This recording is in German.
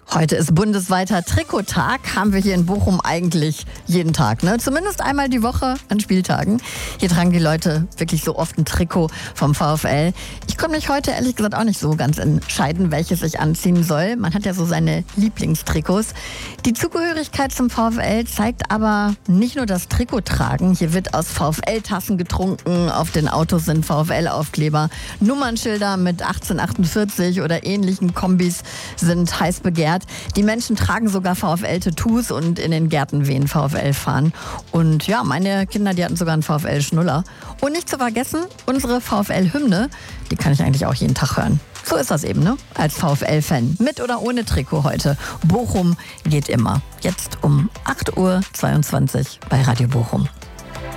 Heute ist bundesweiter Trikottag, haben wir hier in Bochum eigentlich jeden Tag, ne? Zumindest einmal die Woche an Spieltagen. Hier tragen die Leute wirklich so oft ein Trikot vom VfL. Ich konnte mich heute ehrlich gesagt auch nicht so ganz entscheiden, welches ich anziehen soll. Man hat ja so seine Lieblingstrikots. Die Zugehörigkeit zum VfL zeigt aber nicht nur das Trikottragen. Hier wird aus VfL-Tassen getrunken, auf den Autos sind VfL-Aufkleber, Nummernschilder mit 1848 oder ähnlichen Kombis sind heiß begehrt. Die Menschen tragen sogar VfL-Tattoos und in den Gärten wehen VfL-Fahnen. Und ja, meine Kinder, die hatten sogar einen VfL-Schnuller. Und nicht zu vergessen, unsere VfL-Hymne, die kann ich eigentlich auch jeden Tag hören. So ist das eben, ne? Als VfL-Fan. Mit oder ohne Trikot heute. Bochum geht immer. Jetzt um 8:22 Uhr bei Radio Bochum.